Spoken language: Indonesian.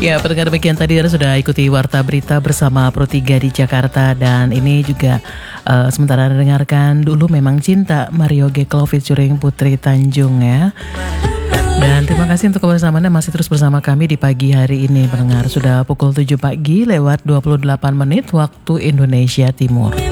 Ya, pendengar demikian tadi sudah ikuti Warta Berita bersama Pro3 di Jakarta. Dan ini juga sementara dengarkan dulu Memang Cinta Mario Geklo featuring Putri Tanjung ya. Dan terima kasih untuk kebersamaannya, masih terus bersama kami di pagi hari ini pendengar. Sudah pukul 7 pagi lewat 28 menit waktu Indonesia Timur.